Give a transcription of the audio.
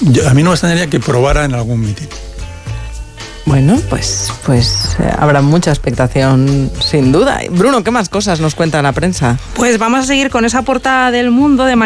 A mí no me extrañaría que probara en algún mitin. Bueno, pues habrá mucha expectación, sin duda. Bruno, ¿qué más cosas nos cuenta la prensa? Pues vamos a seguir con esa portada del Mundo de